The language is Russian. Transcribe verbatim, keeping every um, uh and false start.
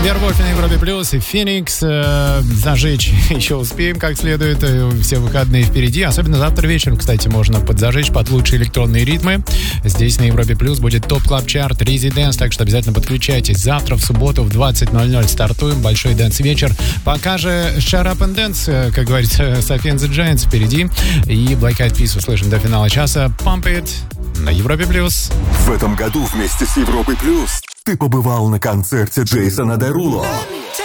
Вервольф на Европе Плюс и Феникс. Э, зажечь еще успеем как следует. Э, все выходные впереди. Особенно завтра вечером, кстати, можно подзажечь под лучшие электронные ритмы. Здесь на Европе Плюс будет топ клаб чарт Residence, так что обязательно подключайтесь. Завтра в субботу в двадцать ноль ноль стартуем. Большой дэнс-вечер. Пока же Shut Up and Dance, как говорится, Sophie and the Giants впереди. И Black Eyed Peas услышим до финала часа. Pump It на Европе Плюс. В этом году вместе с Европой Плюс ты побывал на концерте Джейсона Деруло.